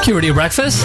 Q Radio Breakfast.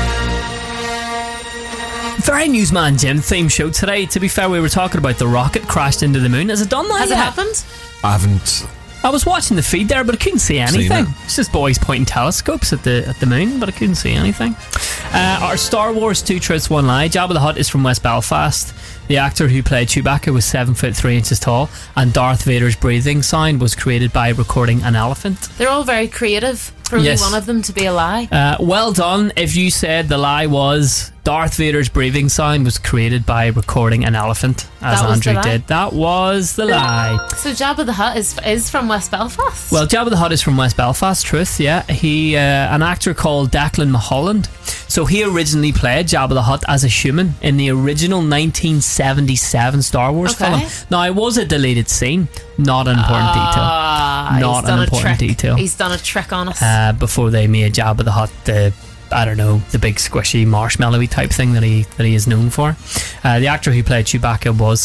Very Newsman Jim theme show today. To be fair, we were talking about the rocket crashed into the moon. Has it done that Has yet? it happened? I haven't. I was watching the feed there, but I couldn't see anything. It's just boys pointing telescopes at the moon, but I couldn't see anything. Our Star Wars 2 Truths, 1 Lie. Jabba the Hutt is from West Belfast. The actor who played Chewbacca was 7'3" tall, and Darth Vader's breathing sound was created by recording an elephant. They're all very creative. For only one of them to be a lie. Well done if you said the lie was Darth Vader's breathing sound was created by recording an elephant, as Andrew did. That was the lie. So Jabba the Hutt is from West Belfast? Well, Jabba the Hutt is from West Belfast, truth, yeah. He, an actor called Declan Mulholland. So he originally played Jabba the Hutt as a human in the original 1977 Star Wars film. Now, it was a deleted scene, not an important detail. Not an important detail. He's done a trick on us. Before they made Jabba the Hutt the big squishy marshmallowy type thing that he is known for. The actor who played Chewbacca was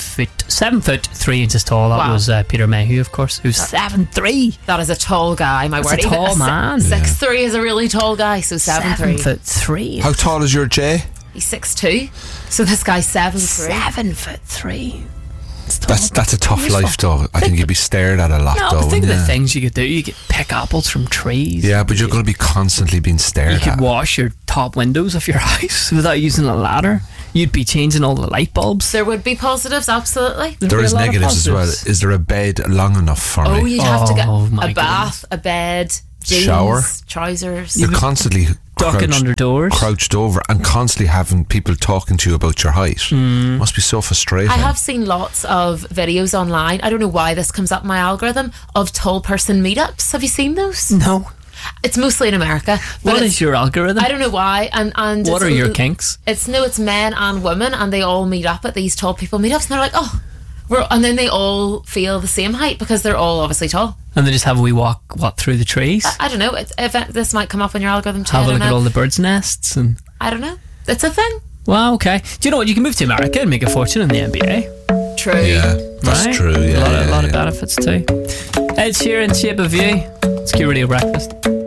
7'3" tall. That was Peter Mayhew, of course, who's 7'3". That is a tall guy, my word. That's a tall man. 6'3" is a really tall guy, so 7'3". 7'3". How tall is your Jay? He's 6'2", so this guy's 7'3". 7'3". That's a tough life, though. I think you'd be stared at a lot, though. But think of the things you could do. You could pick apples from trees. Yeah, but you're going to be constantly being stared at. You could wash your top windows of your house without using a ladder. You'd be changing all the light bulbs. There would be positives, absolutely. There is negatives as well. Is there a bed long enough for me? Oh, you'd have to get a bath, a bed, jeans, shower, trousers. You're constantly ducking under doors, crouched over, and constantly having people talking to you about your height. Must be so frustrating. I have seen lots of videos online. I don't know why this comes up in my algorithm of tall person meetups. Have you seen those? No. It's mostly in America. What is your algorithm? I don't know why. And what are your kinks? It's men and women, and they all meet up at these tall people meetups, and they're like, and then they all feel the same height because they're all obviously tall. And they just have a wee walk through the trees. I don't know. This might come up in your algorithm too. Have a look at all the birds' nests, and I don't know. It's a thing. Well, okay. Do you know what? You can move to America and make a fortune in the NBA. True. Yeah, that's true. Yeah, a lot of benefits too. Ed Sheeran, Shape of You. It's Q Radio Breakfast.